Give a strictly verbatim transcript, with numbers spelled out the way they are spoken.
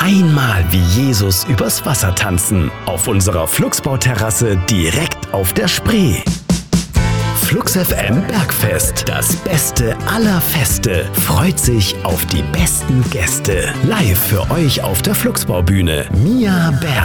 einmal wie Jesus übers Wasser tanzen. Auf unserer Flugsbauterrasse direkt auf der Spree. Flux F M Bergfest, das Beste aller Feste, freut sich auf die besten Gäste. Live für euch auf der Flugsbaubühne, Mia Bär.